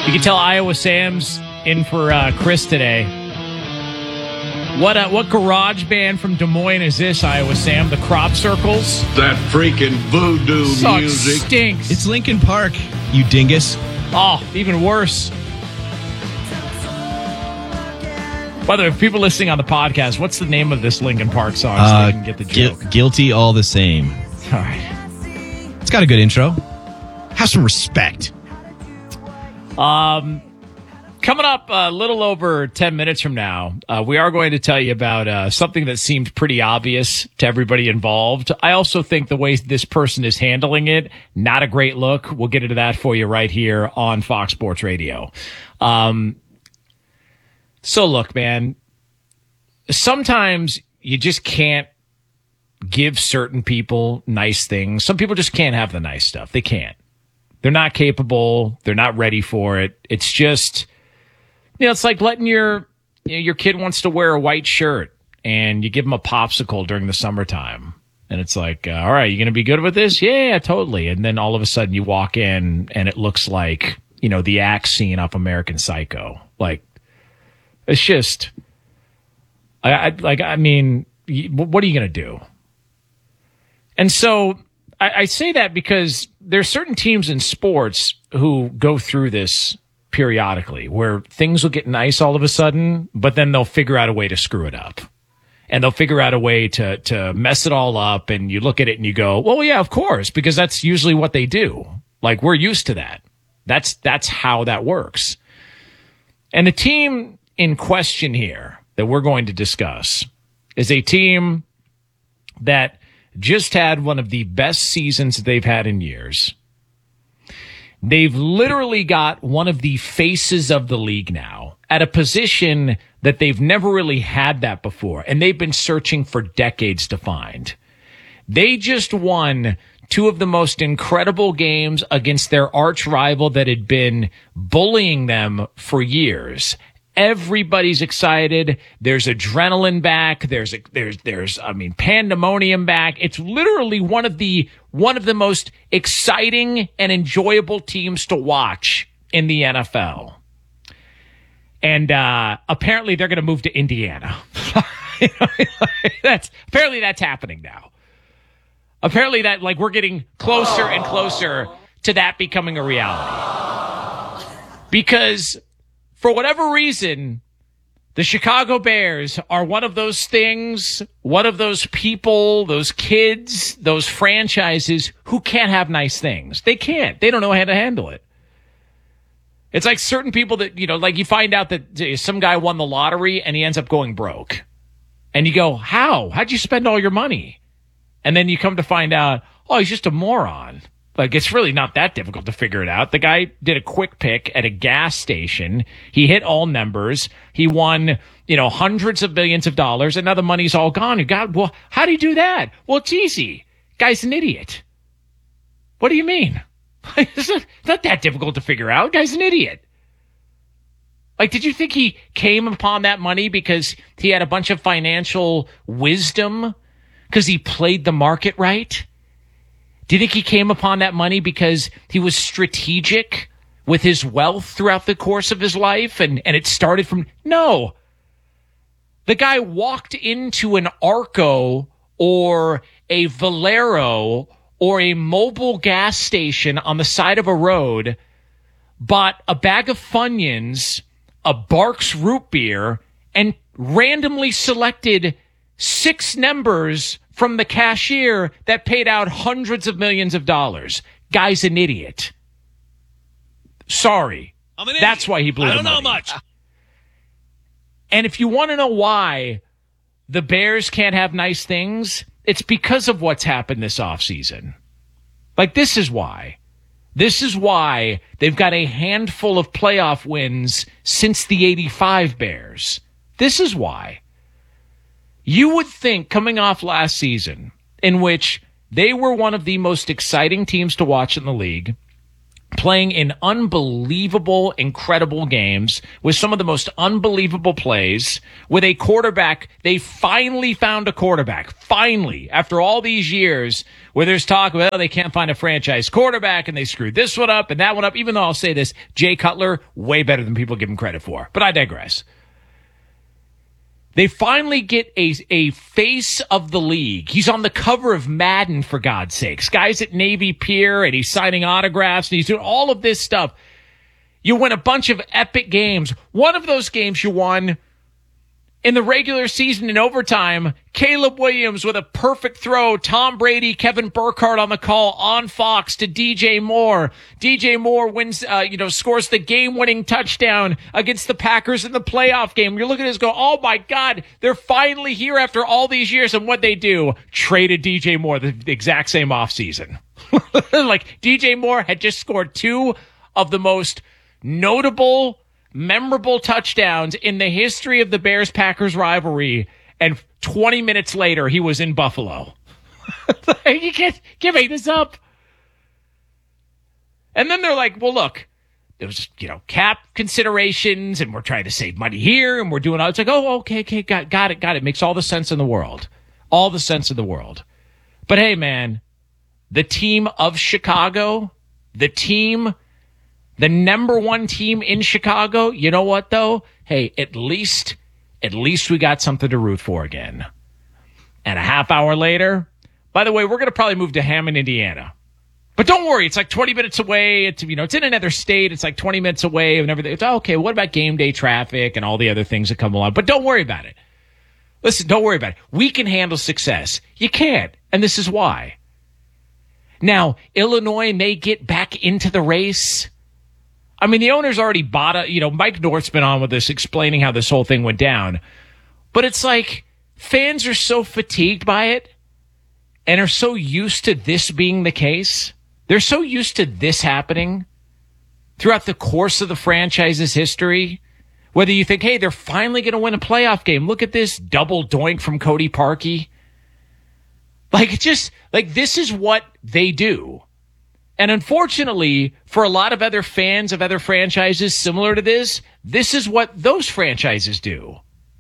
You can tell Iowa Sam's in for Chris today. What garage band from Des Moines is this, Iowa Sam? The Crop Circles? That freaking voodoo music. Stinks. It's Linkin Park, you dingus. Oh, even worse. By the way, people listening on the podcast, what's the name of this Linkin Park song so they can get the joke? Guilty All the Same. All right. It's got a good intro. Have some respect. Coming up a little over 10 minutes from now, we are going to tell you about something that seemed pretty obvious to everybody involved. I also think the way this person is handling it, not a great look. We'll get into that for you right here on Fox Sports Radio. So look, man, sometimes you just can't give certain people nice things. Some people just can't have the nice stuff. They can't. They're not capable. They're not ready for it. It's just, it's like letting your kid wants to wear a white shirt and you give them a popsicle during the summertime. And it's like, all right, you going to be good with this? Yeah, totally. And then all of a sudden you walk in and it looks like, the axe scene off American Psycho. Like, it's just, what are you going to do? And so I say that because there's certain teams in sports who go through this periodically where things will get nice all of a sudden, but then they'll figure out a way to screw it up. And they'll figure out a way to mess it all up. And you look at it and you go, well, yeah, of course, because that's usually what they do. Like, we're used to that. That's how that works. And the team in question here that we're going to discuss is a team that just had one of the best seasons they've had in years. They've literally got one of the faces of the league now at a position that they've never really had that before, and they've been searching for decades to find. They just won two of the most incredible games against their arch rival that had been bullying them for years. Everybody's excited. There's adrenaline back. There's pandemonium back. It's literally one of the most exciting and enjoyable teams to watch in the NFL. And apparently they're going to move to Indiana. That's happening now. Apparently that we're getting closer and closer to that becoming a reality. Because for whatever reason, the Chicago Bears are one of those things, one of those people, those kids, those franchises who can't have nice things. They can't. They don't know how to handle it. It's like certain people that, you find out that some guy won the lottery and he ends up going broke. And you go, how? How'd you spend all your money? And then you come to find out, oh, he's just a moron. It's really not that difficult to figure it out. The guy did a quick pick at a gas station. He hit all numbers. He won, hundreds of millions of dollars, and now the money's all gone. Well, how do you do that? Well, it's easy. Guy's an idiot. What do you mean? It's not that difficult to figure out. Guy's an idiot. Did you think he came upon that money because he had a bunch of financial wisdom? Because he played the market right? Do you think he came upon that money because he was strategic with his wealth throughout the course of his life and it started from... No. The guy walked into an Arco or a Valero or a mobile gas station on the side of a road, bought a bag of Funyuns, a Barks root beer, and randomly selected 6 numbers from the cashier that paid out hundreds of millions of dollars. Guy's an idiot. Sorry. I'm an idiot. That's why he blew the money. I don't know much. And if you want to know why the Bears can't have nice things, it's because of what's happened this offseason. This is why. This is why they've got a handful of playoff wins since the 85 Bears. This is why. You would think coming off last season, in which they were one of the most exciting teams to watch in the league, playing in unbelievable, incredible games with some of the most unbelievable plays with a quarterback. They finally found a quarterback. Finally, after all these years where there's talk about, they can't find a franchise quarterback and they screwed this one up and that one up. Even though I'll say this, Jay Cutler, way better than people give him credit for. But I digress. They finally get a face of the league. He's on the cover of Madden, for God's sakes. Guy's at Navy Pier, and he's signing autographs, and he's doing all of this stuff. You win a bunch of epic games. One of those games you won in the regular season in overtime, Caleb Williams with a perfect throw. Tom Brady, Kevin Burkhardt on the call on Fox to DJ Moore. DJ Moore wins, scores the game-winning touchdown against the Packers in the playoff game. You're looking at this go, oh my God, they're finally here after all these years. And what they do, traded DJ Moore the exact same offseason. Like DJ Moore had just scored two of the most notable, memorable touchdowns in the history of the Bears-Packers rivalry, and 20 minutes later, he was in Buffalo. You can't make this up. And then they're like, well, look, there was, cap considerations, and we're trying to save money here, and we're doing all. It's like, oh, okay, got it. Makes all the sense in the world. All the sense in the world. But hey, man, the team of Chicago, the number one team in Chicago, you know what, though? Hey, at least we got something to root for again. And a half hour later, by the way, we're going to probably move to Hammond, Indiana. But don't worry, it's like 20 minutes away. It's in another state. It's like 20 minutes away and everything. It's okay, what about game day traffic and all the other things that come along? But don't worry about it. Listen, don't worry about it. We can handle success. You can't. And this is why. Now, Illinois may get back into the race. I mean, the owner's already bought Mike North's been on with this, explaining how this whole thing went down. But it's like fans are so fatigued by it and are so used to this being the case. They're so used to this happening throughout the course of the franchise's history. Whether you think, hey, they're finally going to win a playoff game. Look at this double doink from Cody Parkey. This is what they do. And unfortunately, for a lot of other fans of other franchises similar to this is what those franchises do.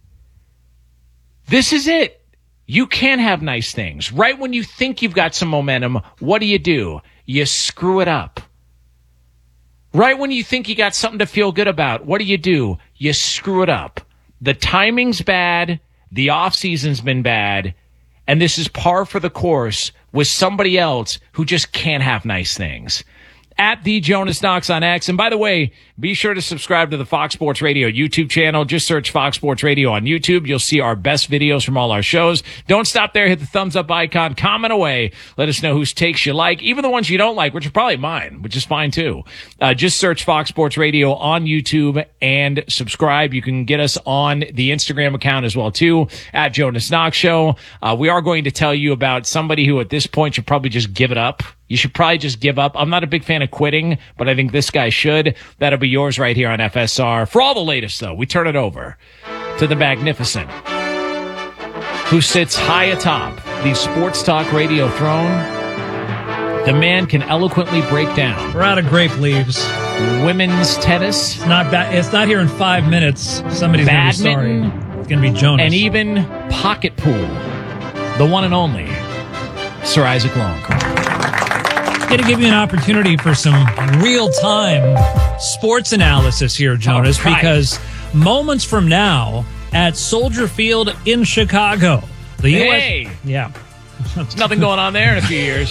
This is it. You can have nice things. Right when you think you've got some momentum, what do? You screw it up. Right when you think you got something to feel good about, what do? You screw it up. The timing's bad. The offseason's been bad. And this is par for the course with somebody else who just can't have nice things. At the Jonas Knox on X. And by the way, be sure to subscribe to the Fox Sports Radio YouTube channel. Just search Fox Sports Radio on YouTube. You'll see our best videos from all our shows. Don't stop there. Hit the thumbs up icon. Comment away. Let us know whose takes you like. Even the ones you don't like, which are probably mine, which is fine too. Just search Fox Sports Radio on YouTube and subscribe. You can get us on the Instagram account as well too, at Jonas Knox Show. We are going to tell you about somebody who at this point should probably just give it up. You should probably just give up. I'm not a big fan of quitting, but I think this guy should. That'll be yours right here on FSR. For all the latest, though, we turn it over to the magnificent, who sits high atop the sports talk radio throne. The man can eloquently break down. We're out of grape leaves. Women's tennis. It's not bad. It's not here in 5 minutes. Somebody's going to be sorry. It's going to be Jonas. And even pocket pool. The one and only Sir Isaac Lowenkron. Going to give you an opportunity for some real-time sports analysis here, Jonas, because moments from now at Soldier Field in Chicago, the Hey! Yeah. There's nothing going on there in a few years.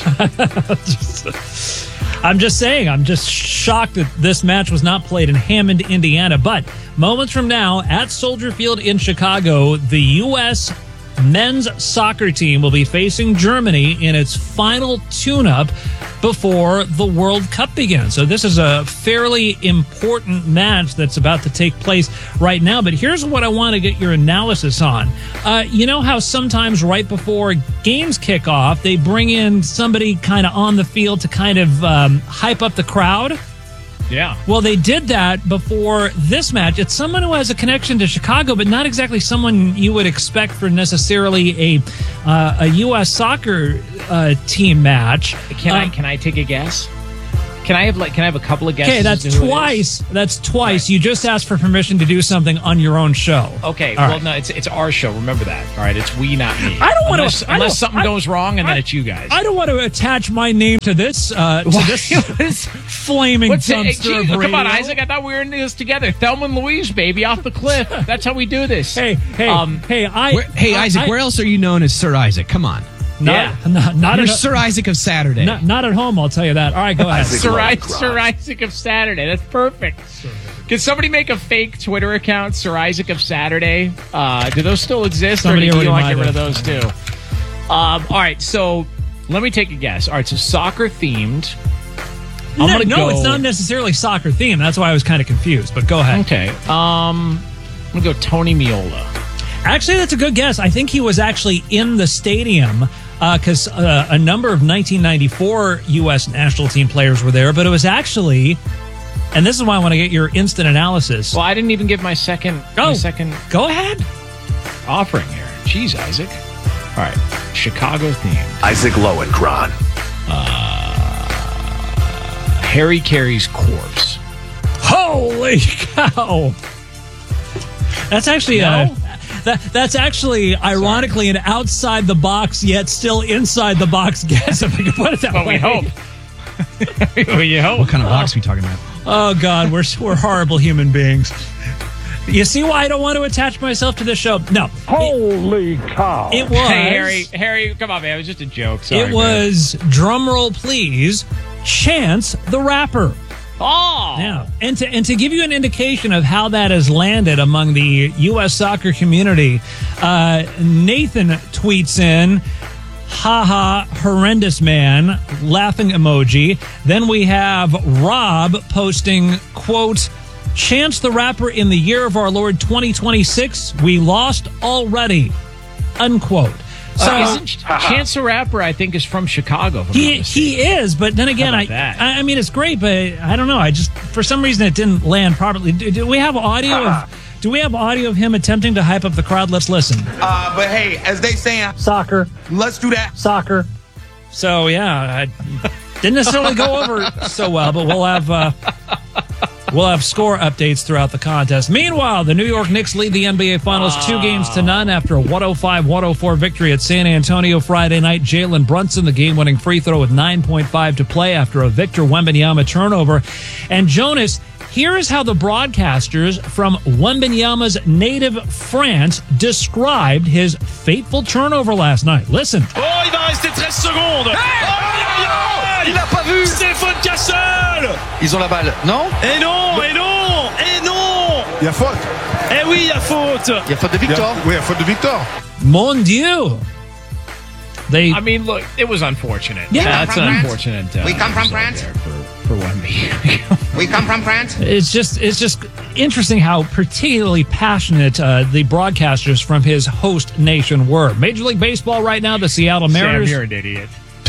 I'm just saying, I'm just shocked that this match was not played in Hammond, Indiana. But moments from now at Soldier Field in Chicago, the U.S. men's soccer team will be facing Germany in its final tune-up before the World Cup begins. So this is a fairly important match that's about to take place right now. But here's what I want to get your analysis on. You know how sometimes right before games kick off, they bring in somebody kind of on the field to kind of hype up the crowd? Yeah. Well, they did that before this match. It's someone who has a connection to Chicago, but not exactly someone you would expect for necessarily a U.S. soccer team match. Can I take a guess? Can I have a couple of guesses? Okay, that's as to who it twice. is? That's twice. Right. You just asked for permission to do something on your own show. Okay, All well, right. no, it's our show. Remember that. All right, it's we, not me. I don't want unless, to. unless something goes wrong, and then it's you guys. I don't want to attach my name to this flaming dumpster of radio. Come on, Isaac. I thought we were in this together. Thelma and Louise, baby, off the cliff. That's how we do this. Hey, Isaac, where else are you known as Sir Isaac? Come on. Not You're at, Sir Isaac of Saturday. not at home, I'll tell you that. All right, go ahead. Sir Isaac of Saturday. That's perfect. Can somebody make a fake Twitter account, Sir Isaac of Saturday? Do those still exist, Somebody or do you already want to might get rid of those too? All right, so let me take a guess. All right, so soccer themed. No, go. it's not necessarily soccer themed. That's why I was kind of confused, but go ahead. Okay. I'm going to go Tony Meola. Actually, that's a good guess. I think he was actually in the stadium because a number of 1994 U.S. national team players were there, but it was actually, and this is why I want to get your instant analysis. Well, I didn't even give my second Go ahead. offering here. Jeez, Isaac. All right. Chicago themed. Isaac Lowenkron. Harry Carey's corpse. Holy cow! That's actually No? that's actually ironically an outside the box yet still inside the box guess, if I can put it that Well, way. we hope. We hope. What kind of box are we talking about? Oh God, we're horrible human beings. You see why I don't want to attach myself to this show? No. Holy cow. It was Hey, Harry, come on, man. It was just a joke. Sorry, it was drumroll please, Chance the Rapper. Man. Oh! Yeah, and to give you an indication of how that has landed among the U.S. soccer community, Nathan tweets in, haha, horrendous man, laughing emoji. Then we have Rob posting, quote, Chance the Rapper in the year of our Lord 2026, we lost already, unquote. So isn't Chance the Rapper, I think, is from Chicago. if I'm not mistaken. he is, but then again, How about that? I mean, it's great, but I don't know. I just, for some reason, it didn't land properly. Do we have audio of him attempting to hype up the crowd? Let's listen. But hey, as they saying, Soccer, let's do that. soccer. So yeah, I didn't necessarily go over so well, but we'll have score updates throughout the contest. Meanwhile, the New York Knicks lead the NBA Finals 2-0 after a 105-104 victory at San Antonio Friday night. Jalen Brunson, the game-winning free throw with 9.5 to play after a Victor Wembanyama turnover. And Jonas, here is how the broadcasters from Wembanyama's native France described his fateful turnover last night. Listen. Oh, il va rester 13 secondes. Il n'a pas vu. Stéphane Cassel. Ils ont la balle, non? Et non, et non, et non. Il y a faute. Eh oui, il y a faute. Il y a faute de Victor. Oui, il y a faute de Victor. Mon Dieu. I mean, look, it was unfortunate. Yeah. That's an unfortunate. We come from result France. there for Wemby. We come from France. It's just interesting how particularly passionate the broadcasters from his host nation were. Major League Baseball right now, the Seattle Mariners. Sam, you're an idiot.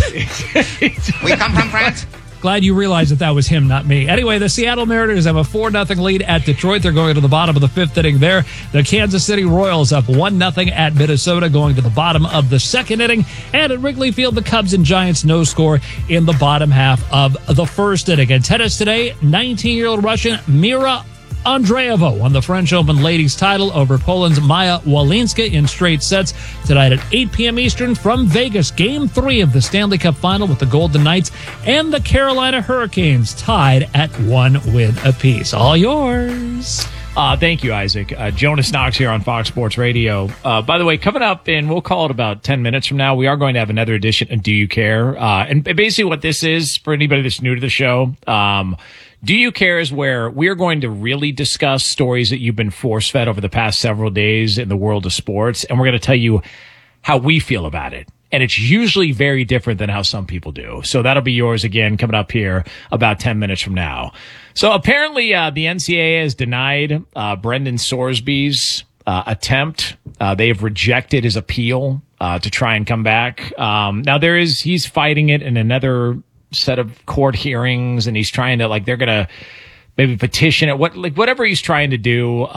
We come from France. Glad you realized that was him, not me. Anyway, the Seattle Mariners have a 4-0 lead at Detroit. They're going to the bottom of the fifth inning there. The Kansas City Royals up 1-0 at Minnesota, going to the bottom of the second inning. And at Wrigley Field, the Cubs and Giants no score in the bottom half of the first inning. And tennis today, 19-year-old Russian Mira Andreeva won the French Open ladies title over Poland's Maya Walinska in straight sets tonight at 8 p.m. Eastern from Vegas. Game 3 of the Stanley Cup Final with the Golden Knights and the Carolina Hurricanes tied at 1 win apiece. All yours. Thank you, Isaac. Jonas Knox here on Fox Sports Radio. By the way, coming up in, we'll call it about 10 minutes from now, we are going to have another edition of Do You Care? And basically what this is, for anybody that's new to the show, Do You Care is where we're going to really discuss stories that you've been force-fed over the past several days in the world of sports, and we're going to tell you how we feel about it. And it's usually very different than how some people do. So that'll be yours again coming up here about 10 minutes from now. So apparently the NCAA has denied Brendan Sorsby's attempt. They've rejected his appeal to try and come back. Now he's fighting it in another set of court hearings, and he's trying to, they're gonna maybe petition it, whatever he's trying to do.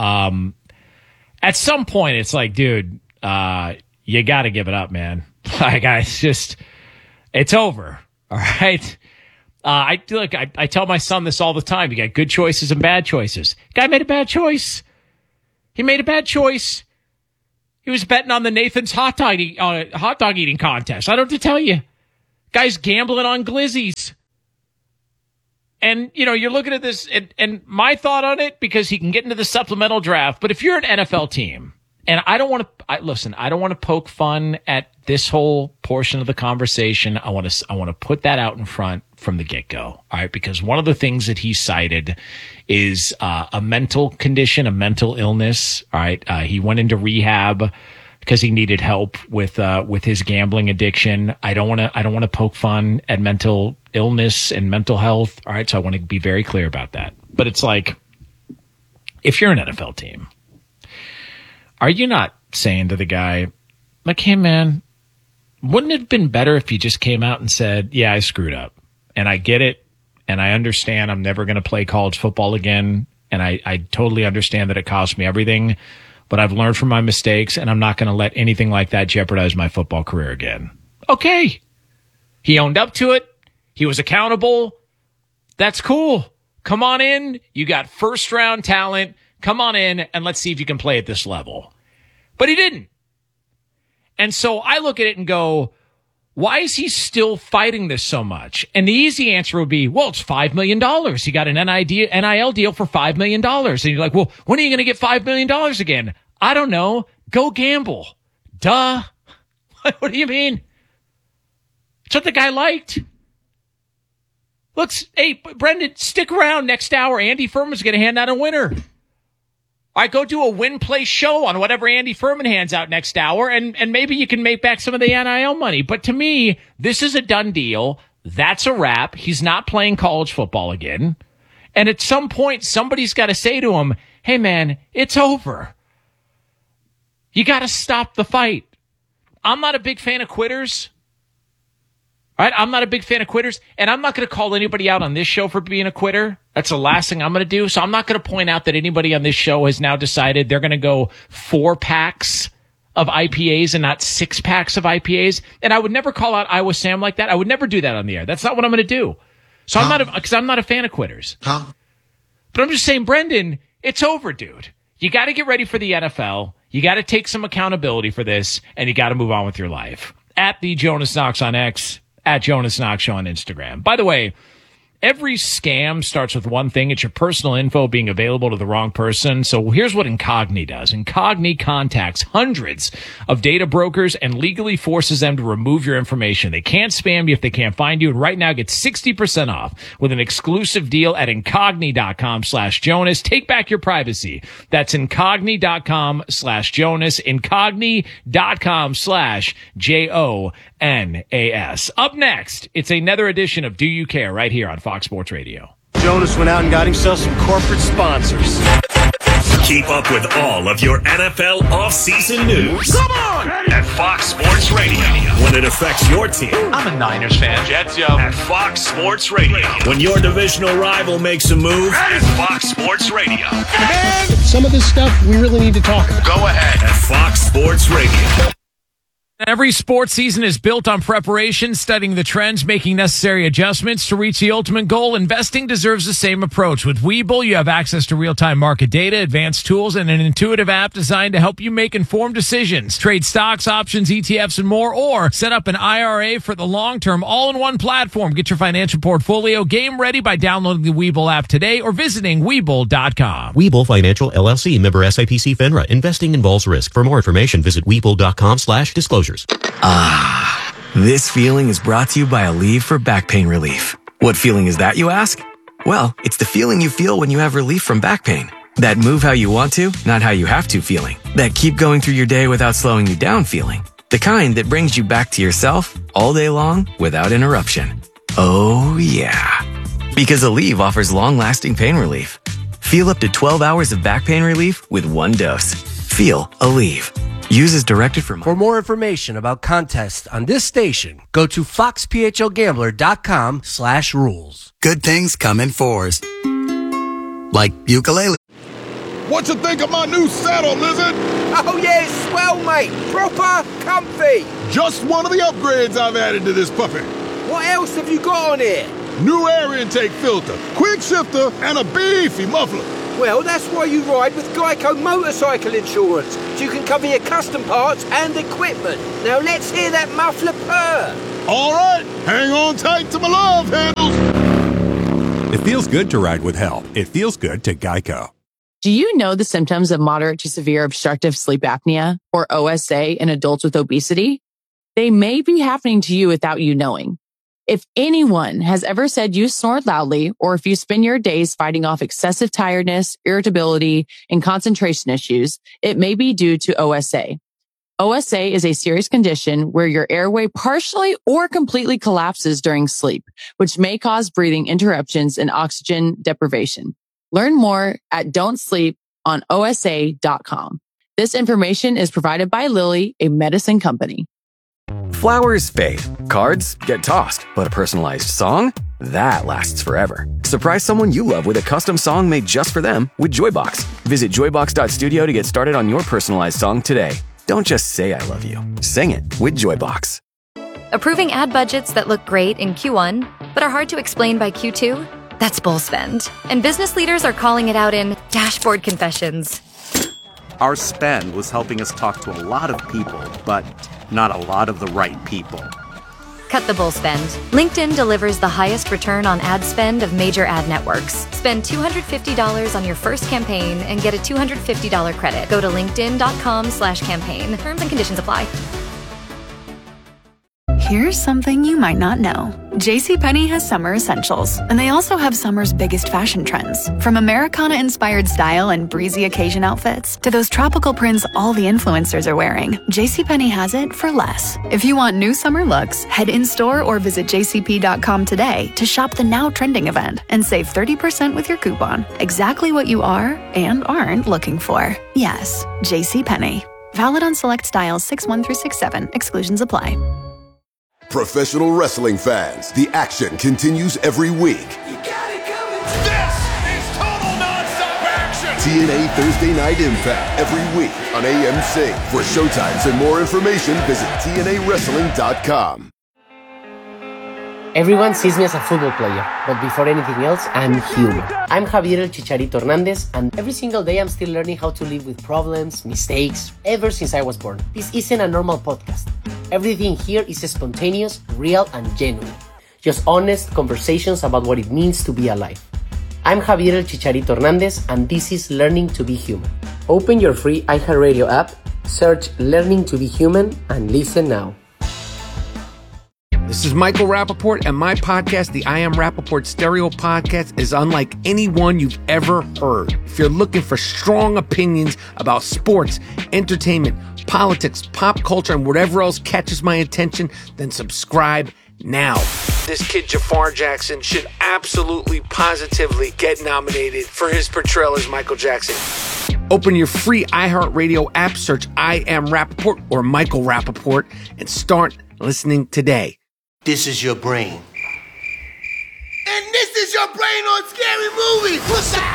At some point it's like, dude, you gotta give it up, man. It's over. All right. I tell my son this all the time. You got good choices and bad choices. Guy made a bad choice. He made a bad choice. He was betting on the Nathan's hot dog eating contest. I don't have to tell you. Guy's gambling on glizzies. And, you're looking at this, and my thought on it, because he can get into the supplemental draft, but if you're an NFL team, and I don't want to poke fun at this whole portion of the conversation. I want to put that out in front from the get-go, all right? Because one of the things that he cited is a mental condition, a mental illness, all right? He went into rehab because he needed help with his gambling addiction. I don't want to poke fun at mental illness and mental health, all right? So I want to be very clear about that. But it's like, if you're an NFL team, are you not saying to the guy, like, hey, man, wouldn't it have been better if you just came out and said, yeah, I screwed up, and I get it, and I understand I'm never going to play college football again, and I totally understand that it cost me everything, but I've learned from my mistakes, and I'm not going to let anything like that jeopardize my football career again. Okay. He owned up to it. He was accountable. That's cool. Come on in. You got first-round talent. Come on in, and let's see if you can play at this level. But he didn't. And so I look at it and go, why is he still fighting this so much? And the easy answer would be, well, it's $5 million. He got an NIL deal for $5 million. And you're like, well, when are you going to get $5 million again? I don't know. Go gamble. Duh. What do you mean? It's what the guy liked. Hey, Brendan, stick around next hour. Andy Furman's going to hand out a winner. All right, go do a win-play show on whatever Andy Furman hands out next hour, and maybe you can make back some of the NIL money. But to me, this is a done deal. That's a wrap. He's not playing college football again. And at some point, somebody's got to say to him, hey, man, it's over. You got to stop the fight. I'm not a big fan of quitters. All right, I'm not a big fan of quitters, and I'm not going to call anybody out on this show for being a quitter. That's the last thing I'm going to do. So I'm not going to point out that anybody on this show has now decided they're going to go 4-packs of IPAs and not 6-packs of IPAs. And I would never call out Iowa Sam like that. I would never do that on the air. That's not what I'm going to do. So I'm not a fan of quitters. But I'm just saying, Brendan, it's over, dude. You got to get ready for the NFL. You got to take some accountability for this, and you got to move on with your life. At the Jonas Knox on X. At Jonas Knox Show on Instagram. By the way, every scam starts with one thing. It's your personal info being available to the wrong person. So here's what Incogni does. Incogni contacts hundreds of data brokers and legally forces them to remove your information. They can't spam you if they can't find you. And right now, get 60% off with an exclusive deal at Incogni.com/Jonas. Take back your privacy. That's Incogni.com/Jonas. Incogni.com/JONAS. Up next, it's another edition of Do You Care right here on Fox Sports Radio. Jonas went out and got himself some corporate sponsors. Keep up with all of your NFL offseason news. Come on! At Fox Sports Radio. When it affects your team. I'm a Niners fan. Jets, yo. At Fox Sports Radio. When your divisional rival makes a move. At Fox Sports Radio. Man, some of this stuff we really need to talk about. Go ahead. At Fox Sports Radio. Every sports season is built on preparation, studying the trends, making necessary adjustments to reach the ultimate goal. Investing deserves the same approach. With Webull, you have access to real-time market data, advanced tools, and an intuitive app designed to help you make informed decisions. Trade stocks, options, ETFs, and more, or set up an IRA for the long-term all-in-one platform. Get your financial portfolio game ready by downloading the Webull app today or visiting Webull.com. Webull Financial, LLC, member SIPC FINRA. Investing involves risk. For more information, visit Webull.com/disclosure. Ah, this feeling is brought to you by Aleve for back pain relief. What feeling is that, you ask? Well, it's the feeling you feel when you have relief from back pain. That move how you want to, not how you have to feeling. That keep going through your day without slowing you down feeling. The kind that brings you back to yourself all day long without interruption. Oh yeah. Because Aleve offers long-lasting pain relief. Feel up to 12 hours of back pain relief with one dose. Feel Aleve. Use as directed for more information about contests on this station, go to foxphlgambler.com/rules. Good things come in fours. Like ukulele. What you think of my new saddle, Lizard? Oh yeah, it's swell, mate. Proper comfy. Just one of the upgrades I've added to this puppy. What else have you got on here? new air intake filter, quick shifter, and a beefy muffler. Well, that's why you ride with Geico Motorcycle Insurance, so you can cover your custom parts and equipment. Now let's hear that muffler purr. All right, hang on tight to my love handles. It feels good to ride with help. It feels good to Geico. Do you know the symptoms of moderate to severe obstructive sleep apnea, or OSA, in adults with obesity? They may be happening to you without you knowing. If anyone has ever said you snore loudly, or if you spend your days fighting off excessive tiredness, irritability, and concentration issues, it may be due to OSA. OSA is a serious condition where your airway partially or completely collapses during sleep, which may cause breathing interruptions and oxygen deprivation. Learn more at don'tsleeponosa.com. This information is provided by Lilly, a medicine company. Flowers fade, cards get tossed, but a personalized song? That lasts forever. Surprise someone you love with a custom song made just for them with Joybox. Visit joybox.studio to get started on your personalized song today. Don't just say I love you. Sing it with Joybox. Approving ad budgets that look great in Q1, but are hard to explain by Q2? That's bull spend. And business leaders are calling it out in dashboard confessions. Our spend was helping us talk to a lot of people, but not a lot of the right people. Cut the bull spend. LinkedIn delivers the highest return on ad spend of major ad networks. Spend $250 on your first campaign and get a $250 credit. Go to linkedin.com/campaign. Terms and conditions apply. Here's something you might not know. JCPenney has summer essentials, and they also have summer's biggest fashion trends. From Americana-inspired style and breezy occasion outfits to those tropical prints all the influencers are wearing, JCPenney has it for less. If you want new summer looks, head in-store or visit jcp.com today to shop the now trending event and save 30% with your coupon. Exactly what you are and aren't looking for. Yes, JCPenney. Valid on select styles 6-1 through 6-7. Exclusions apply. Professional wrestling fans, the action continues every week. This is total non-stop action. TNA Thursday Night Impact every week on AMC. For showtimes and more information, visit TNAWrestling.com. Everyone sees me as a football player, but before anything else, I'm human. I'm Javier El Chicharito Hernandez, and every single day I'm still learning how to live with problems, mistakes, ever since I was born. This isn't a normal podcast. Everything here is spontaneous, real, and genuine. Just honest conversations about what it means to be alive. I'm Javier El Chicharito Hernandez, and this is Learning to be Human. Open your free iHeartRadio app, search Learning to be Human, and listen now. This is Michael Rappaport, and my podcast, the I Am Rappaport Stereo Podcast, is unlike any one you've ever heard. If you're looking for strong opinions about sports, entertainment, politics, pop culture, and whatever else catches my attention, then subscribe now. This kid Jafar Jackson should absolutely, positively get nominated for his portrayal as Michael Jackson. Open your free iHeartRadio app, search I Am Rappaport or Michael Rappaport, and start listening today. This is your brain. And this is your brain on Scary Movies. What's up?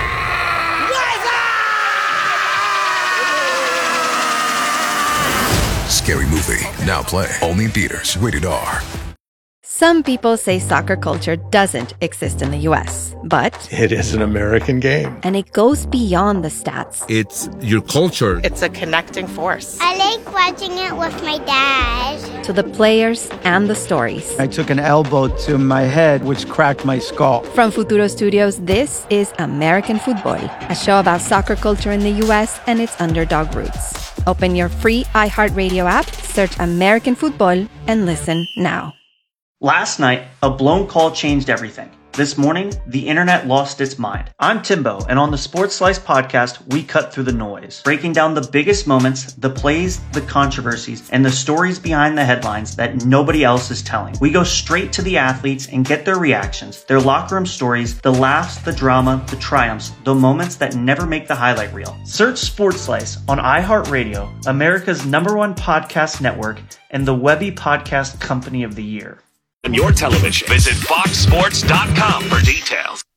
Scary Movie, now play only in theaters, rated R. Some people say soccer culture doesn't exist in the U.S., but it is an American game. And it goes beyond the stats. It's your culture. It's a connecting force. I like watching it with my dad. To the players and the stories. I took an elbow to my head, which cracked my skull. From Futuro Studios, this is American Football, a show about soccer culture in the U.S. and its underdog roots. Open your free iHeartRadio app, search American Football, and listen now. Last night, a blown call changed everything. This morning, the internet lost its mind. I'm Timbo, and on the Sports Slice podcast, we cut through the noise, breaking down the biggest moments, the plays, the controversies, and the stories behind the headlines that nobody else is telling. We go straight to the athletes and get their reactions, their locker room stories, the laughs, the drama, the triumphs, the moments that never make the highlight reel. Search Sports Slice on iHeartRadio, America's #1 podcast network, and the Webby Podcast Company of the Year. On your television, visit foxsports.com for details.